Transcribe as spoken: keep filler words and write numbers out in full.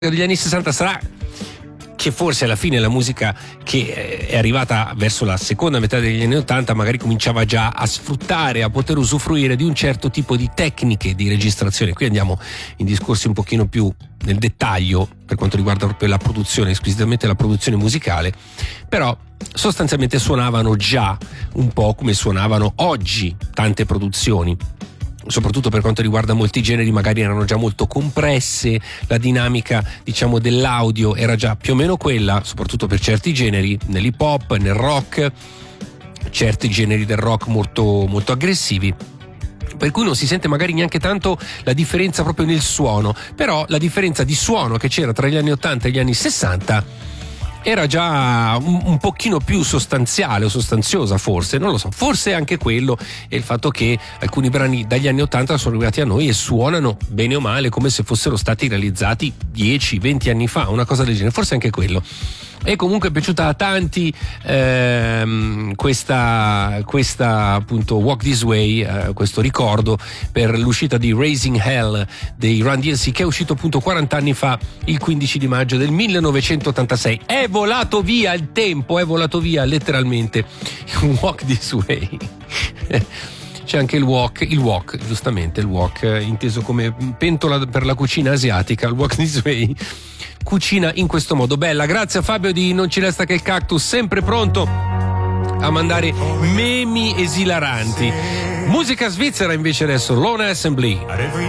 degli anni sessanta sarà che forse alla fine la musica che è arrivata verso la seconda metà degli anni ottanta magari cominciava già a sfruttare, a poter usufruire di un certo tipo di tecniche di registrazione. Qui andiamo in discorsi un pochino più nel dettaglio per quanto riguarda proprio la produzione, esclusivamente la produzione musicale, però sostanzialmente suonavano già un po' come suonavano oggi tante produzioni. Soprattutto per quanto riguarda molti generi, magari erano già molto compresse, la dinamica diciamo dell'audio era già più o meno quella, soprattutto per certi generi, nell'hip hop, nel rock, certi generi del rock molto, molto aggressivi, per cui non si sente magari neanche tanto la differenza proprio nel suono, però la differenza di suono che c'era tra gli anni ottanta e gli anni sessanta era già un, un pochino più sostanziale o sostanziosa, forse, non lo so, forse anche quello, e il fatto che alcuni brani dagli anni ottanta sono arrivati a noi e suonano bene o male come se fossero stati realizzati dieci venti anni fa, una cosa del genere, forse anche quello. E comunque è piaciuta a tanti ehm, questa, questa appunto Walk This Way, eh, questo ricordo per l'uscita di Raising Hell dei Run D M C, che è uscito appunto quaranta anni fa, il quindici di maggio del millenovecentottantasei. È volato via il tempo, è volato via letteralmente. Walk This Way. C'è anche il wok, il wok, giustamente il wok, inteso come pentola per la cucina asiatica, il Walk This Way. Cucina in questo modo. Bella, grazie a Fabio di Non ci resta che il cactus, sempre pronto a mandare memi esilaranti. Musica svizzera invece adesso, Lone Assembly.